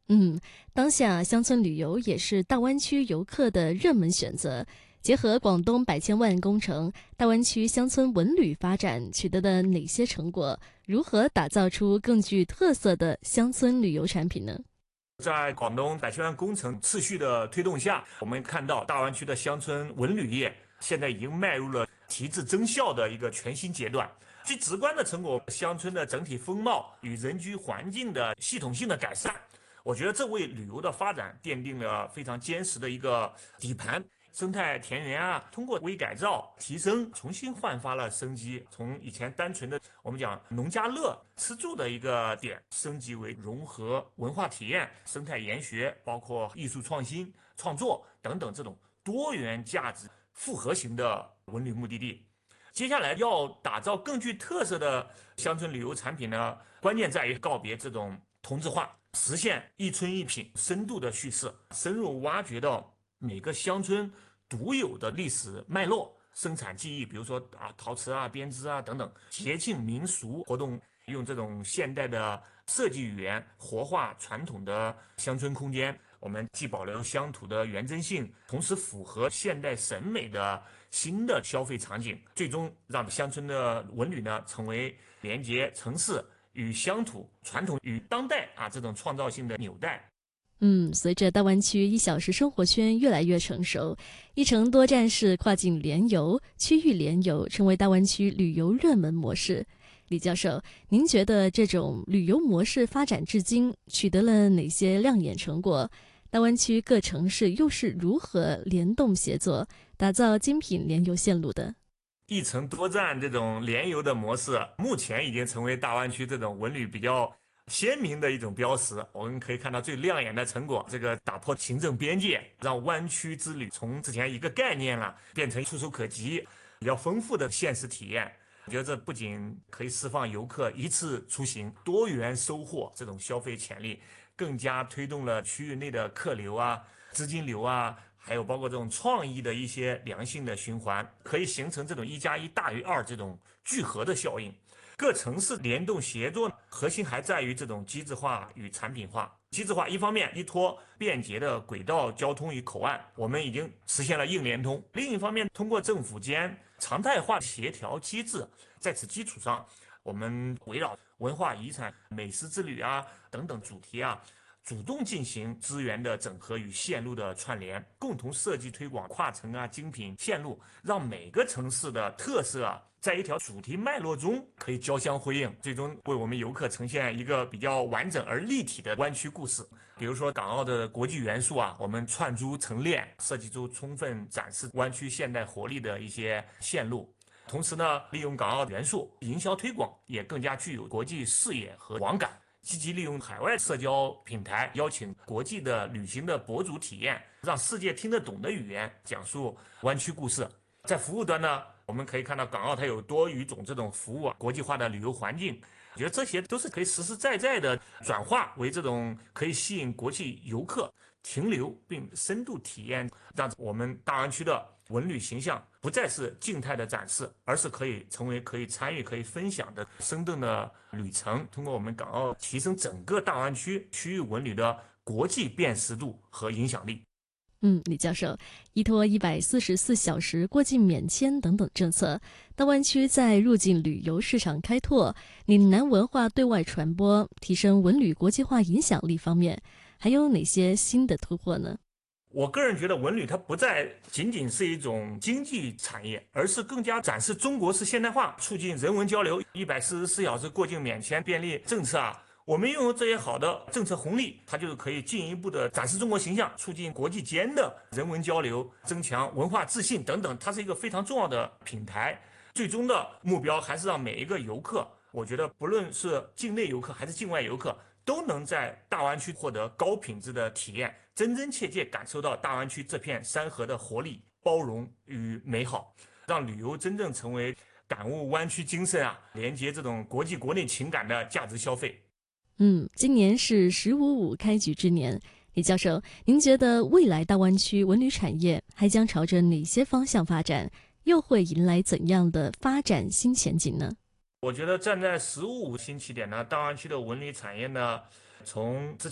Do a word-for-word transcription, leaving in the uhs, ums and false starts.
嗯，当下乡村旅游也是大湾区游客的热门选择。结合广东百千万工程，大湾区乡村文旅发展取得了哪些成果？如何打造出更具特色的乡村旅游产品呢？ 在广东百千万工程持续的推动下，我们看到大湾区的乡村文旅业现在已经迈入了提质增效的一个全新阶段。最直观的成果，乡村的整体风貌与人居环境的系统性的改善，我觉得这为旅游的发展奠定了非常坚实的一个底盘。生态田园啊，通过微改造、提升，重新焕发了生机。从以前单纯的我们讲农家乐、吃住的一个点，升级为融合文化体验、生态研学，包括艺术创新、创作等等这种多元价值复合型的文旅目的地。接下来要打造更具特色的乡村旅游产品呢，关键在于告别这种同质化，实现一村一品深度的叙事，深入挖掘到每个乡村独有的历史脉络、生产技艺，比如说啊陶瓷啊、编织啊等等，节庆民俗活动，用这种现代的设计语言活化传统的乡村空间。我们既保留乡土的原真性，同时符合现代审美的新的消费场景，最终让乡村的文旅呢成为连接城市与乡土、传统与当代啊这种创造性的纽带。 嗯，随着大湾区一小时生活圈越来越成熟，一城多站式跨境联游、区域联游成为大湾区旅游热门模式。李教授，您觉得这种旅游模式发展至今取得了哪些亮眼成果？大湾区各城市又是如何联动协作，打造精品联游线路的？ 一城多站这种联游的模式，目前已经成为大湾区这种文旅比较鲜明的一种标识。我们可以看到最亮眼的成果，这个打破行政边界，让湾区之旅从之前一个概念了，变成触手可及、比较丰富的现实体验。我觉得这不仅可以释放游客一次出行多元收获这种消费潜力，更加推动了区域内的客流啊、资金流啊，还有包括这种创意的一些良性的循环，可以形成这种一加一大于二这种聚合的效应。各城市联动协作，核心还在于这种机制化与产品化。机制化一方面依托便捷的轨道交通与口岸，我们已经实现了硬联通；另一方面，通过政府间常态化协调机制，在此基础上，我们围绕文化遗产、美食之旅啊等等主题啊，主动进行资源的整合与线路的串联，共同设计推广跨城啊精品线路，让每个城市的特色啊在一条主题脉络中可以交相辉映，最终为我们游客呈现一个比较完整而立体的湾区故事。比如说港澳的国际元素啊，我们串珠成链，设计出充分展示湾区现代活力的一些线路。同时呢，利用港澳元素，营销推广也更加具有国际视野和网感。积极利用海外社交平台，邀请国际的旅行的博主体验，让世界听得懂的语言讲述湾区故事。在服务端呢，我们可以看到港澳它有多语种这种服务啊，国际化的旅游环境，我觉得这些都是可以实实在在的转化为这种可以吸引国际游客停留并深度体验，让我们大湾区的文旅形象不再是静态的展示，而是可以成为可以参与、可以分享的生动的旅程。通过我们港澳提升整个大湾区区域文旅的国际辨识度和影响力。 嗯，李教授，依托一百四十四小时过境免签等等政策，大湾区在入境旅游市场开拓、岭南文化对外传播、提升文旅国际化影响力方面，还有哪些新的突破呢？ 我个人觉得文旅它不再仅仅是一种经济产业，而是更加展示中国式现代化，促进人文交流。一百四十四小时过境免签便利政策啊，我们拥有这些好的政策红利，它就可以进一步的展示中国形象，促进国际间的人文交流，增强文化自信等等。它是一个非常重要的平台。最终的目标还是让每一个游客，我觉得不论是境内游客还是境外游客，都能在大湾区获得高品质的体验，真真切切感受到大湾区这片山河的活力、包容与美好，让旅游真正成为感悟湾区精神啊，连接这种国际国内情感的价值消费。 嗯，今年是“十五五”开局之年，李教授，您觉得未来大湾区文旅产业还将朝着哪些方向发展？又会迎来怎样的发展新前景呢？ 我觉得站在“十五五”新起点呢，大湾区的文旅产业呢，从之前